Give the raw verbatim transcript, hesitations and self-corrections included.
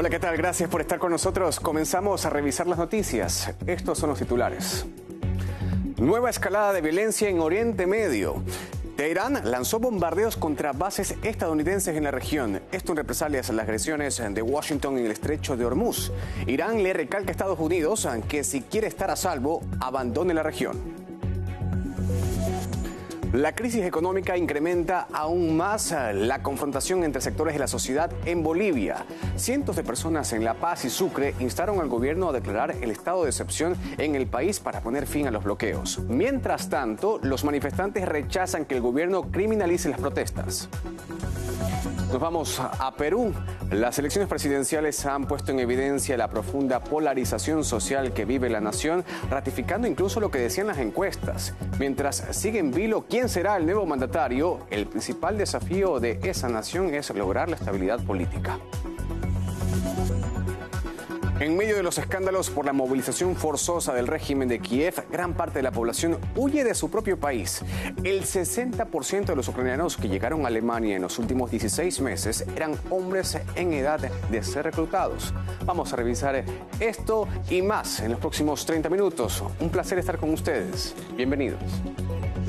Hola, ¿qué tal? Gracias por estar con nosotros. Comenzamos a revisar las noticias. Estos son los titulares. Nueva escalada de violencia en Oriente Medio. Teherán lanzó bombardeos contra bases estadounidenses en la región. Esto en represalias a las agresiones de Washington en el estrecho de Hormuz. Irán le recalca a Estados Unidos que si quiere estar a salvo, abandone la región. La crisis económica incrementa aún más la confrontación entre sectores de la sociedad en Bolivia. Cientos de personas en La Paz y Sucre instaron al gobierno a declarar el estado de excepción en el país para poner fin a los bloqueos. Mientras tanto, los manifestantes rechazan que el gobierno criminalice las protestas. Nos vamos a Perú. Las elecciones presidenciales han puesto en evidencia la profunda polarización social que vive la nación, ratificando incluso lo que decían las encuestas. Mientras sigue en vilo quién será el nuevo mandatario, el principal desafío de esa nación es lograr la estabilidad política. En medio de los escándalos por la movilización forzosa del régimen de Kiev, gran parte de la población huye de su propio país. El sesenta por ciento de los ucranianos que llegaron a Alemania en los últimos dieciséis meses eran hombres en edad de ser reclutados. Vamos a revisar esto y más en los próximos treinta minutos. Un placer estar con ustedes. Bienvenidos.